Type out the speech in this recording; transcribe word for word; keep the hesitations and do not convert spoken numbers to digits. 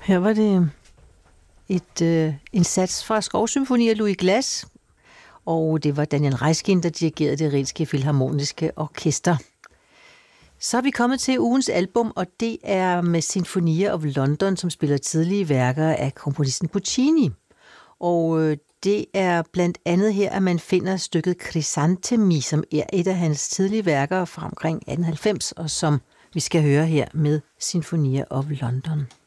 Her var det et øh, en sats fra Skovsymfoni af Louis Glass, og det var Daniel Reiskind, der dirigerede det Rhinske Filharmoniske Orkester. Så er vi kommet til ugens album, og det er med Sinfonia of London, som spiller tidlige værker af komponisten Puccini. Og øh, det er blandt andet her, at man finder stykket Crisantemi, som er et af hans tidlige værker fra omkring atten halvfems, og som vi skal høre her med Sinfonia of London.